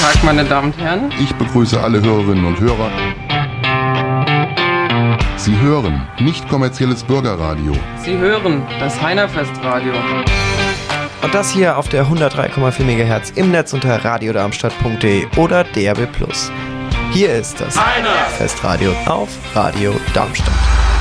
Tag, meine Damen und Herren. Ich begrüße alle Hörerinnen und Hörer. Sie hören nicht kommerzielles Bürgerradio. Sie hören das Heinerfestradio. Und das hier auf der 103,4 MHz im Netz unter radiodarmstadt.de oder DAB+. Hier ist das Heinerfestradio auf Radio Darmstadt.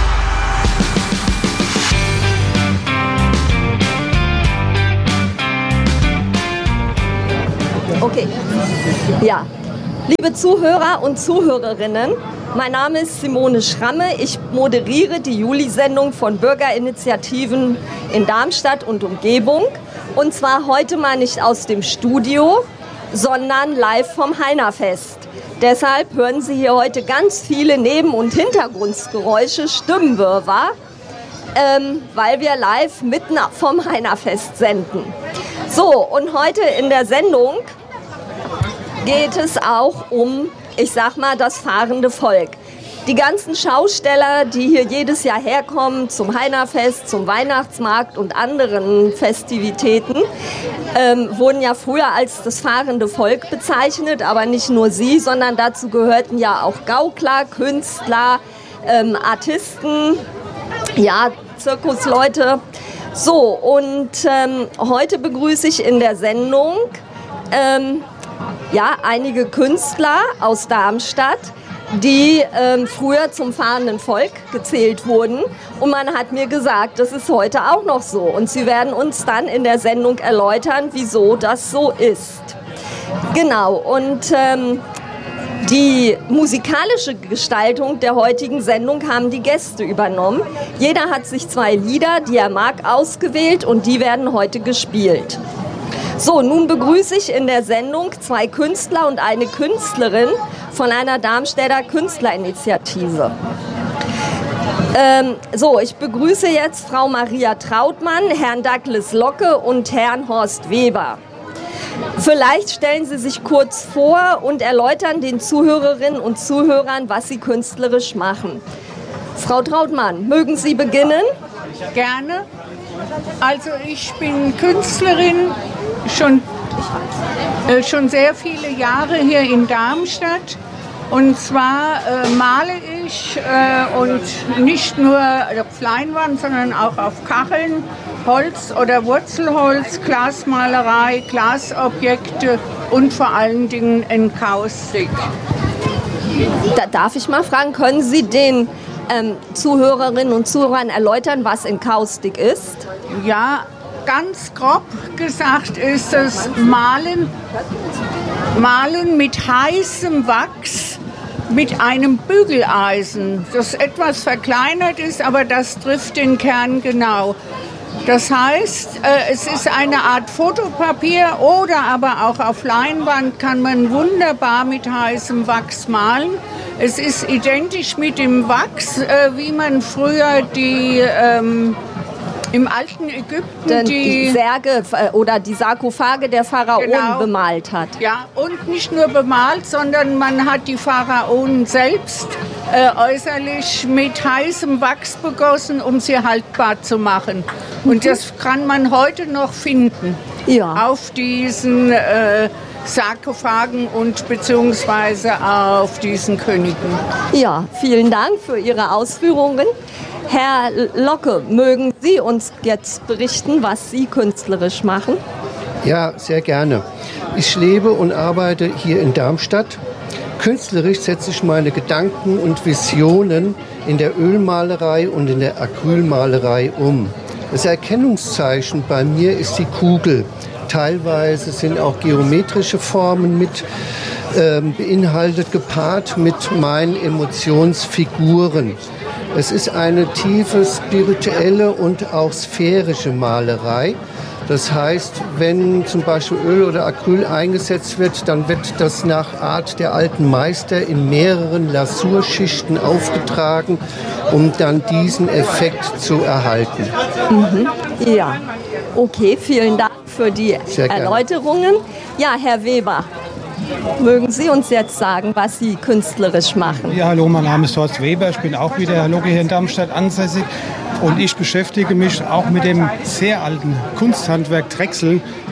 Okay. Ja. Liebe Zuhörer und Zuhörerinnen, mein Name ist Simone Schramme. Ich moderiere die Juli-Sendung von Bürgerinitiativen in Darmstadt und Umgebung. Und zwar heute mal nicht aus dem Studio, sondern live vom Heinerfest. Deshalb hören Sie hier heute ganz viele Neben- und Hintergrundgeräusche, Stimmenwirrwarr, weil wir live mitten vom Heinerfest senden. So, und heute in der Sendung geht es auch um, ich sag mal, das fahrende Volk. Die ganzen Schausteller, die hier jedes Jahr herkommen zum Heinerfest, zum Weihnachtsmarkt und anderen Festivitäten, wurden ja früher als das fahrende Volk bezeichnet, aber nicht nur sie, sondern dazu gehörten ja auch Gaukler, Künstler, Artisten, ja, Zirkusleute. So, und heute begrüße ich in der Sendung einige Künstler aus Darmstadt, die früher zum fahrenden Volk gezählt wurden. Und man hat mir gesagt, das ist heute auch noch so. Und sie werden uns dann in der Sendung erläutern, wieso das so ist. Genau, und die musikalische Gestaltung der heutigen Sendung haben die Gäste übernommen. Jeder hat sich 2 Lieder, die er mag, ausgewählt und die werden heute gespielt. So, nun begrüße ich in der Sendung 2 Künstler und eine Künstlerin von einer Darmstädter Künstlerinitiative. Ich begrüße jetzt Frau Maria Trautmann, Herrn Douglas Locke und Herrn Horst Weber. Vielleicht stellen Sie sich kurz vor und erläutern den Zuhörerinnen und Zuhörern, was Sie künstlerisch machen. Frau Trautmann, mögen Sie beginnen? Gerne. Also ich bin Künstlerin, schon sehr viele Jahre hier in Darmstadt. Und zwar male ich und nicht nur auf Leinwand, sondern auch auf Kacheln, Holz oder Wurzelholz, Glasmalerei, Glasobjekte und vor allen Dingen Enkaustik. Darf ich mal fragen, können Sie den Zuhörerinnen und Zuhörern erläutern, was Enkaustik ist? Ja, ganz grob gesagt ist es Malen mit heißem Wachs mit einem Bügeleisen, das etwas verkleinert ist, aber das trifft den Kern genau. Das heißt, es ist eine Art Fotopapier oder aber auch auf Leinwand kann man wunderbar mit heißem Wachs malen. Es ist identisch mit dem Wachs, wie man früher die im alten Ägypten die Särge oder die Sarkophage der Pharaonen bemalt hat. Ja, und nicht nur bemalt, sondern man hat die Pharaonen selbst äußerlich mit heißem Wachs begossen, um sie haltbar zu machen. Und das kann man heute noch finden auf diesen Sarkophagen und beziehungsweise auf diesen Königen. Ja, vielen Dank für Ihre Ausführungen. Herr Locke, mögen Sie uns jetzt berichten, was Sie künstlerisch machen? Ja, sehr gerne. Ich lebe und arbeite hier in Darmstadt. Künstlerisch setze ich meine Gedanken und Visionen in der Ölmalerei und in der Acrylmalerei um. Das Erkennungszeichen bei mir ist die Kugel. Teilweise sind auch geometrische Formen mit beinhaltet, gepaart mit meinen Emotionsfiguren. Es ist eine tiefe spirituelle und auch sphärische Malerei. Das heißt, wenn zum Beispiel Öl oder Acryl eingesetzt wird, dann wird das nach Art der alten Meister in mehreren Lasurschichten aufgetragen, um dann diesen Effekt zu erhalten. Mhm. Ja, okay, vielen Dank für die Erläuterungen. Ja, Herr Weber, mögen Sie uns jetzt sagen, was Sie künstlerisch machen? Ja, hallo, mein Name ist Horst Weber. Ich bin auch wieder Herr Locke hier in Darmstadt ansässig. Und ich beschäftige mich auch mit dem sehr alten Kunsthandwerk Drechsel.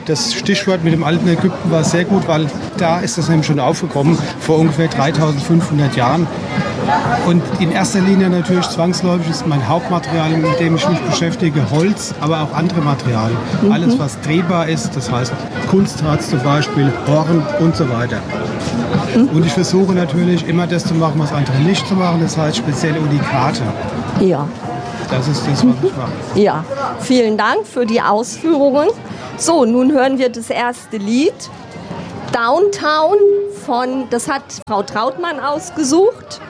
Das Stichwort mit dem alten Ägypten war sehr gut, weil da ist das nämlich schon aufgekommen, vor ungefähr 3500 Jahren. Und in erster Linie natürlich zwangsläufig ist mein Hauptmaterial, mit dem ich mich beschäftige, Holz, aber auch andere Materialien. Alles, was drehbar ist, das heißt Kunstharz zum Beispiel, Horn und so weiter. Und ich versuche natürlich immer das zu machen, was andere nicht zu machen, das heißt spezielle Unikate. Ja. Das ist das, was ich mache. Ja, vielen Dank für die Ausführungen. So, nun hören wir das erste Lied. Downtown das hat Frau Trautmann ausgesucht.